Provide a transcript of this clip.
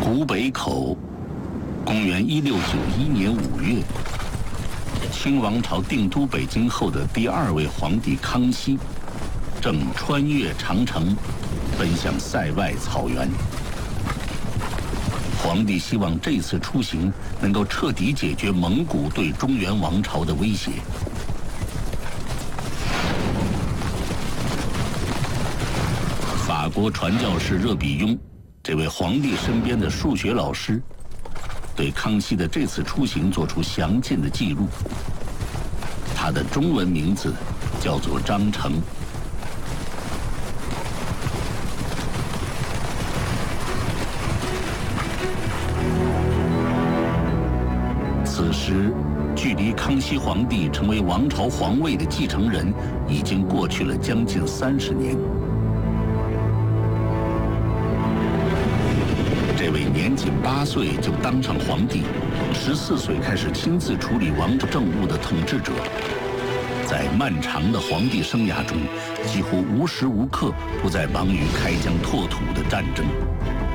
湖北口，公元1691年5月，清王朝定都北京后的第2位皇帝康熙，正穿越长城，奔向塞外草原。皇帝希望这次出行能够彻底解决蒙古对中原王朝的威胁。法国传教士热比雍，这位皇帝身边的数学老师，对康熙的这次出行做出详尽的记录。他的中文名字叫做张成。此时，距离康熙皇帝成为王朝皇位的继承人已经过去了将近30年。这位年仅8岁就当上皇帝，14岁开始亲自处理王朝政务的统治者，在漫长的皇帝生涯中，几乎无时无刻不在忙于开疆拓土的战争。